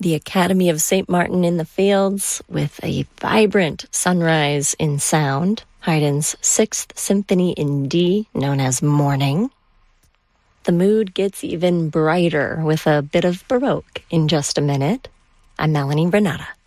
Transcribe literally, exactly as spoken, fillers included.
the Academy of Saint Martin in the Fields with a vibrant sunrise in sound, Haydn's Sixth Symphony in D, known as Morning. The mood gets even brighter with a bit of Baroque in just a minute. I'm Melanie Renata.